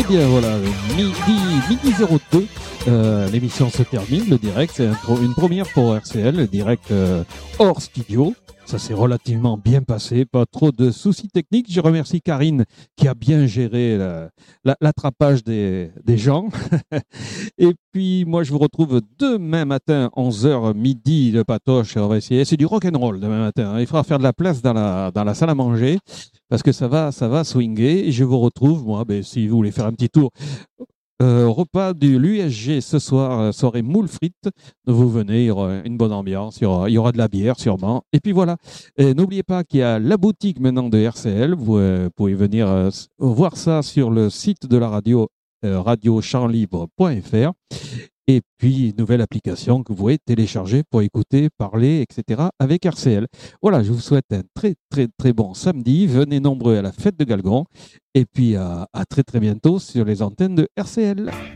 bien, voilà, midi 02, l'émission se termine, le direct, c'est une première pour RCL, le direct hors studio. Ça s'est relativement bien passé, pas trop de soucis techniques. Je remercie Karine qui a bien géré l'attrapage des gens. Et puis, moi, je vous retrouve demain matin, 11h midi, le patoche. On va essayer. C'est du rock'n'roll demain matin. Il faudra faire de la place dans la salle à manger parce que ça va swinger. Et je vous retrouve, moi, si vous voulez faire un petit tour. Repas de l'USG ce soir, soirée moule frites. Vous venez, il y aura une bonne ambiance, il y aura de la bière sûrement. Et puis voilà, n'oubliez pas qu'il y a la boutique maintenant de RCL. Vous pouvez venir voir ça sur le site de la radio, radiochamplibre.fr. Et puis, nouvelle application que vous pouvez télécharger pour écouter, parler, etc. avec RCL. Voilà, je vous souhaite un très, très, très bon samedi. Venez nombreux à la fête de Galgon. Et puis, à très, très bientôt sur les antennes de RCL.